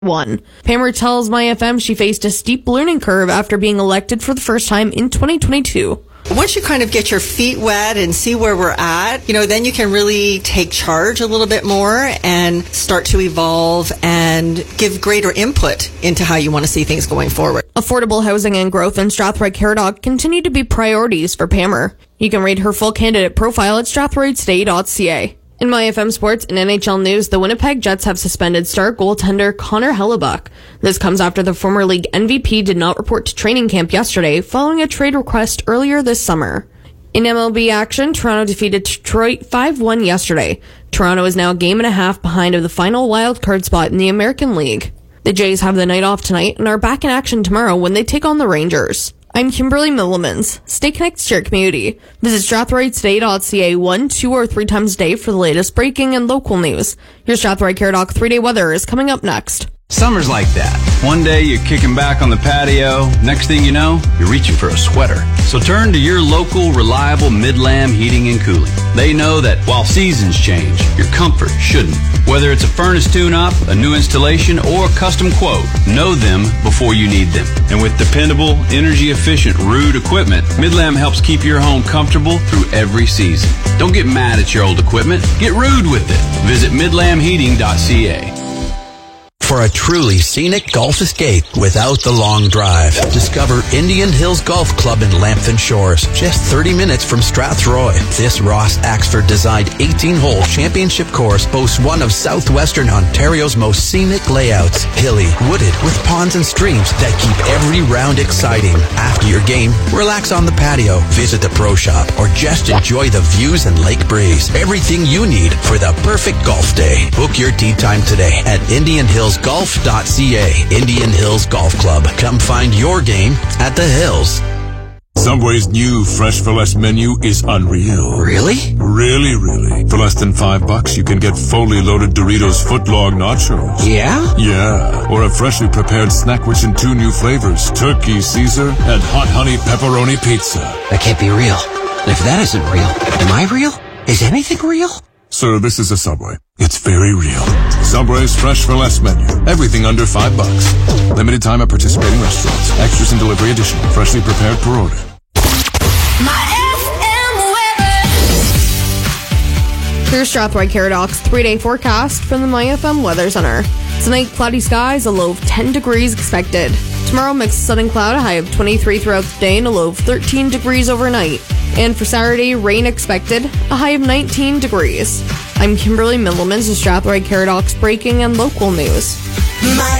1. Pammer tells MyFM she faced a steep learning curve after being elected for the first time in 2022. Once you kind of get your feet wet and see where we're at, then you can really take charge a little bit more and start to evolve and give greater input into how you want to see things going forward. Affordable housing and growth in Strathroy-Caradoc continue to be priorities for Pammer. You can read her full candidate profile at strathroytoday.ca. In MyFM Sports and NHL news, the Winnipeg Jets have suspended star goaltender Connor Hellebuck. This comes after the former league MVP did not report to training camp yesterday following a trade request earlier this summer. In MLB action, Toronto defeated Detroit 5-1 yesterday. Toronto is now a game and a half behind of the final wild card spot in the American League. The Jays have the night off tonight and are back in action tomorrow when they take on the Rangers. I'm Kimberly Millemans. Stay connected to your community. Visit strathroytoday.ca 1, 2, or 3 times a day for the latest breaking and local news. Your Strathroy-Caradoc 3-day weather is coming up next. Summer's like that. One day you're kicking back on the patio. Next thing you know, you're reaching for a sweater. So turn to your local, reliable Midlam Heating and Cooling. They know that while seasons change, your comfort shouldn't. Whether it's a furnace tune-up, a new installation, or a custom quote, know them before you need them. And with dependable, energy-efficient Ruud equipment, Midlam helps keep your home comfortable through every season. Don't get mad at your old equipment. Get Ruud with it. Visit midlamheating.ca. For a truly scenic golf escape without the long drive, discover Indian Hills Golf Club in Lambton Shores, just 30 minutes from Strathroy. This Ross Axford designed 18-hole championship course boasts one of southwestern Ontario's most scenic layouts, hilly, wooded with ponds and streams that keep every round exciting. After your game, relax on the patio, visit the pro shop, or just enjoy the views and lake breeze. Everything you need for the perfect golf day. Book your tee time today at indianhillsgolf.ca. Indian Hills Golf Club. Come find your game at the Hills. Subway's new Fresh for Less menu is unreal. Really? Really. For less than $5, you can get fully loaded Doritos footlong nachos. Yeah? Yeah. Or a freshly prepared snack rich in 2 new flavors, Turkey Caesar and Hot Honey Pepperoni Pizza. That can't be real. If that isn't real, am I real? Is anything real? Sir, this is a Subway. It's very real. Subway's Fresh for Less menu. Everything under $5. Limited time at participating restaurants. Extras and delivery additional. Freshly prepared per order. Here's Strathroy-Caradoc's 3-day forecast from the MyFM Weather Center. Tonight, cloudy skies, a low of 10 degrees expected. Tomorrow, mixed sun and cloud, a high of 23 throughout the day and a low of 13 degrees overnight. And for Saturday, rain expected, a high of 19 degrees. I'm Kimberly Millemans with Strathroy-Caradoc's breaking and local news.